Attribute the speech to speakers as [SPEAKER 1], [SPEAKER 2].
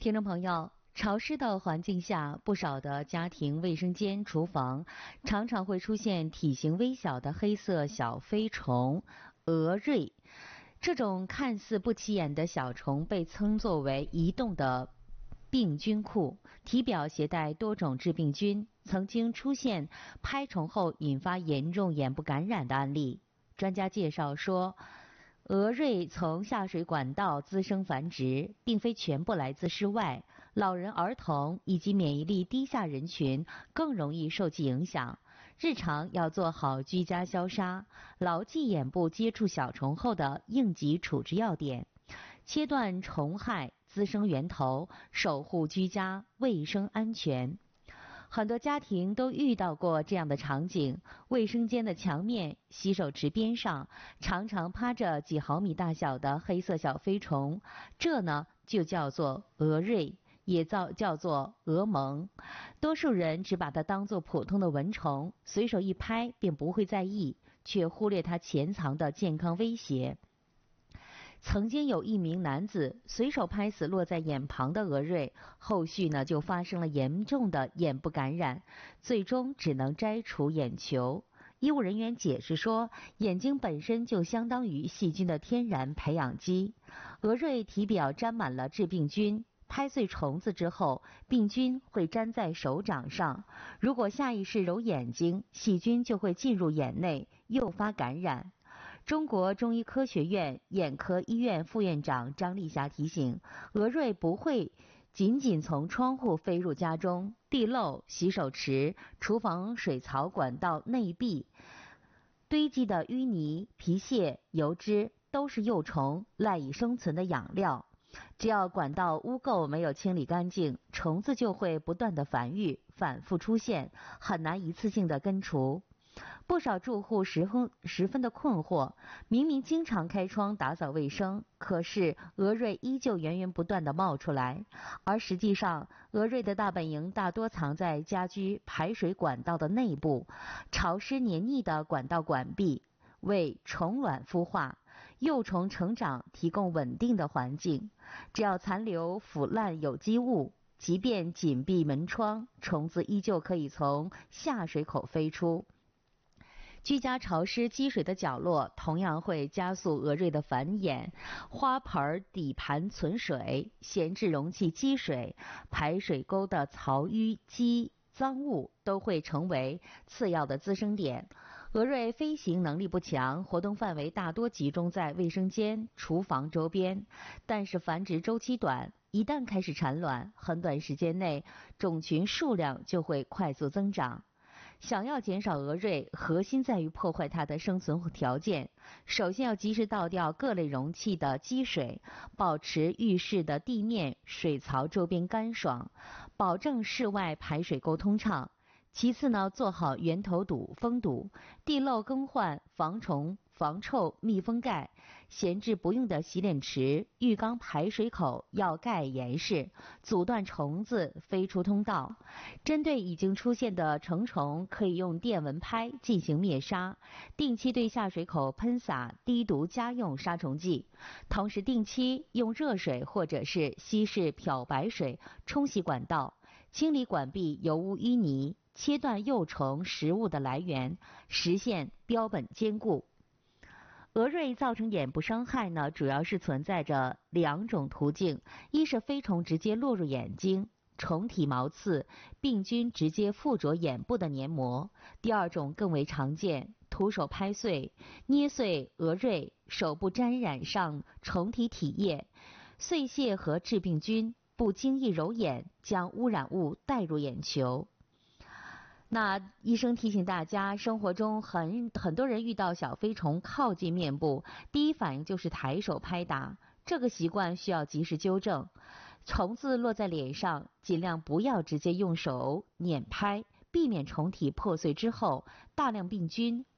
[SPEAKER 1] 听众朋友，潮湿的环境下，不少的家庭卫生间、厨房常常会出现体型微小的黑色小飞虫蛾蚋。这种看似不起眼的小虫被称作为移动的病菌库，体表携带多种致病菌，曾经出现拍虫后引发严重眼部感染的案例。专家介绍说，蛾蚋从下水管道滋生繁殖，并非全部来自室外，老人、儿童以及免疫力低下人群更容易受其影响。日常要做好居家消杀，牢记眼部接触小虫后的应急处置要点，切断虫害滋生源头，守护居家卫生安全。很多家庭都遇到过这样的场景，卫生间的墙面、洗手池边上常常趴着几毫米大小的黑色小飞虫，这呢就叫做蛾蚋，也叫做蛾虻。多数人只把它当作普通的蚊虫，随手一拍便不会在意，却忽略它潜藏的健康威胁。曾经有一名男子随手拍死落在眼旁的蛾蚋，后续呢就发生了严重的眼部感染，最终只能摘除眼球。医务人员解释说，眼睛本身就相当于细菌的天然培养基，蛾蚋体表沾满了致病菌，拍碎虫子之后，病菌会粘在手掌上，如果下意识揉眼睛，细菌就会进入眼内，诱发感染。中国中医科学院眼科医院副院长张丽霞提醒，蛾蚋不会仅仅从窗户飞入家中，地漏、洗手池、厨房水槽管道内壁堆积的淤泥、皮屑、油脂都是幼虫赖以生存的养料。只要管道污垢没有清理干净，虫子就会不断的繁育，反复出现，很难一次性的根除。不少住户十分的困惑，明明经常开窗打扫卫生，可是蛾蚋依旧源源不断地冒出来。而实际上，蛾蚋的大本营大多藏在家居排水管道的内部，潮湿黏腻的管道管壁为虫卵孵化、幼虫成长提供稳定的环境。只要残留腐烂有机物，即便紧闭门窗，虫子依旧可以从下水口飞出。居家潮湿积水的角落同样会加速蛾蚋的繁衍，花盆底盘存水，闲置容器积水，排水沟的槽淤积脏物都会成为次要的滋生点。蛾蚋飞行能力不强，活动范围大多集中在卫生间、厨房周边，但是繁殖周期短，一旦开始产卵，很短时间内种群数量就会快速增长。想要减少蛾蚋，核心在于破坏它的生存条件。首先要及时倒掉各类容器的积水，保持浴室的地面、水槽周边干爽，保证室外排水沟通畅。其次呢，做好源头堵、封堵，地漏更换，防虫、防臭、密封盖，闲置不用的洗脸池、浴缸排水口要盖严实，阻断虫子飞出通道。针对已经出现的成虫，可以用电蚊拍进行灭杀，定期对下水口喷洒低毒家用杀虫剂，同时定期用热水或者是稀释漂白水冲洗管道，清理管壁油污淤泥，切断幼虫食物的来源，实现标本兼顾。蛾蚋造成眼部伤害呢，主要是存在着两种途径，一是飞虫直接落入眼睛，虫体毛刺，病菌直接附着眼部的黏膜；第二种更为常见，徒手拍碎、捏碎蛾蚋，手部沾染上虫体体液、碎屑和致病菌，不经意揉眼，将污染物带入眼球。那医生提醒大家，生活中很多人遇到小飞虫靠近面部，第一反应就是抬手拍打，这个习惯需要及时纠正。虫子落在脸上，尽量不要直接用手碾拍，避免虫体破碎之后大量病菌